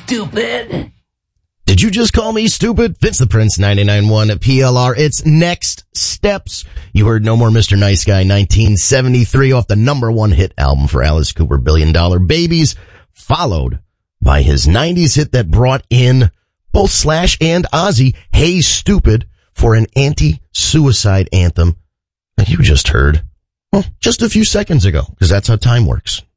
stupid. Did you just call me stupid? Vince the Prince, 99.1 at PLR. It's Next Steps. You heard No More Mr. Nice Guy, 1973, off the #1 hit album for Alice Cooper, Billion Dollar Babies, followed by his 90s hit that brought in both Slash and Ozzy, Hey Stupid, for an anti-suicide anthem that you just heard, well, just a few seconds ago, because that's how time works.